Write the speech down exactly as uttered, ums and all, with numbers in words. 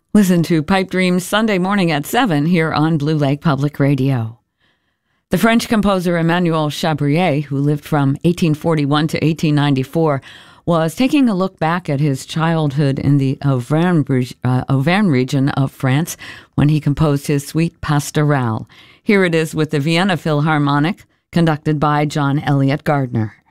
Listen to Pipe Dreams Sunday morning at seven here on Blue Lake Public Radio. The French composer Emmanuel Chabrier, who lived from eighteen forty-one to eighteen ninety-four, was taking a look back at his childhood in the Auvergne, uh, Auvergne region of France when he composed his Suite Pastorale. Here it is with the Vienna Philharmonic, conducted by John Elliott Gardner.